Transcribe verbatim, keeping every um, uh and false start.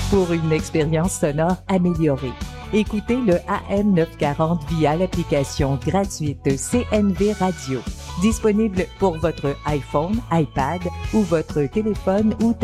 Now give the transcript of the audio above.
pour une expérience sonore améliorée. Écoutez le A M neuf cent quarante via l'application gratuite C N V Radio, disponible pour votre iPhone, iPad ou votre téléphone ou tablette.